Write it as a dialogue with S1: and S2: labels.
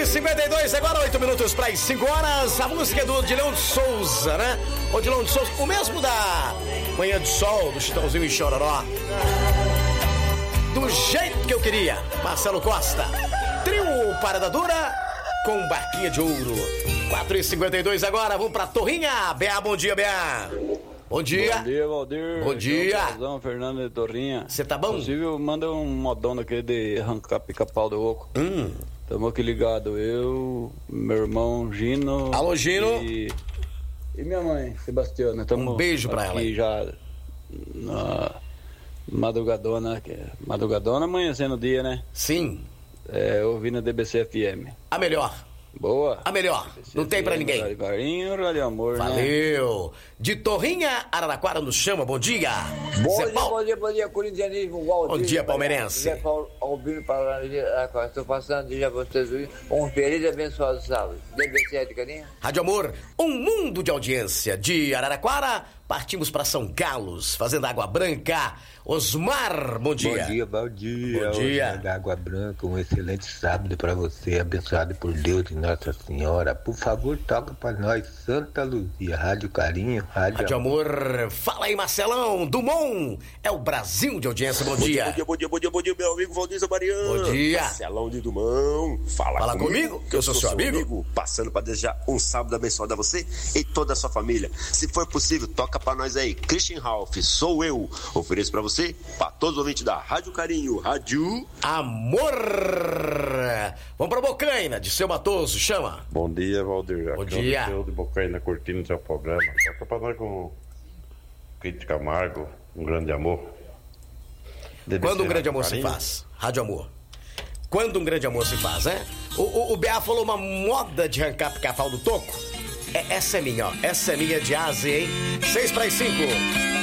S1: 4h52, agora 8 minutos para as 5 horas. A música é do Odilon de Souza, né? Odilon de Souza, o mesmo da Manhã de Sol, do Chitãozinho e Chororó. Do jeito que eu queria, Marcelo Costa. Trio Parada Dura com Barquinha de Ouro. 4h52 agora, vamos pra Torrinha. Bea, bom dia, Bea. Bom dia.
S2: Bom dia, Valdir.
S1: Bom dia.
S2: Fernando de Torrinha.
S1: Você tá bom?
S2: Possível, manda um modão daquele de arrancar pica-pau do oco. Tamo aqui ligado, eu, meu irmão Gino.
S1: Alô, Gino.
S2: E minha mãe, Sebastiana. Tamo
S1: um beijo pra ela.
S2: Aqui já na madrugadona, amanhecendo o dia, né?
S1: Sim.
S2: Ouvindo a DBC FM.
S1: A melhor.
S2: Boa.
S1: A melhor. Não tem pra ninguém.
S2: Rádio Carinho, Rádio Amor,
S1: Valeu.
S2: Né?
S1: De Torrinha, Araraquara nos chama. Bom dia.
S3: Bom dia, corintianismo. Valdir,
S1: bom dia, palmeirense.
S3: Zé Paulo Albino para estou passando dia para vocês um feliz e abençoado sábado. DBC de Carinha.
S1: Rádio Amor, um mundo de audiência. De Araraquara, partimos para São Carlos, fazendo Água Branca. Osmar, bom dia.
S4: Bom dia, Valdir.
S1: Bom dia.
S4: Da Água Branca, um excelente sábado para você, abençoado por Deus e Nossa Senhora. Por favor, toca para nós, Santa Luzia, Rádio Carinho, Rádio
S1: Amor. Fala aí, Marcelão. Dumont, é o Brasil de audiência. Bom dia.
S5: Bom dia, meu amigo Valdir Mariano.
S1: Bom dia.
S5: Marcelão de Dumont. Fala comigo,
S1: que eu sou seu amigo.
S5: Passando para desejar um sábado abençoado a você e toda a sua família. Se for possível, toca para nós aí. Christian Ralph, sou eu. Ofereço para você, para todos os ouvintes da Rádio Carinho, Rádio
S1: Amor. Vamos para Bocaina, de Seu Matoso, chama.
S6: Bom dia, Valdir.
S1: Bom dia.
S6: Eu de Bocaina, curtindo o seu programa. Toca pra nós com Kit Camargo, Um Grande Amor.
S1: Quando um grande amor se faz? Rádio Amor. Quando um grande amor se faz, né? O BA falou uma moda de arrancar pica-pau do toco. Essa é minha, ó. Essa é minha de Ásia, hein? 6 para as 5.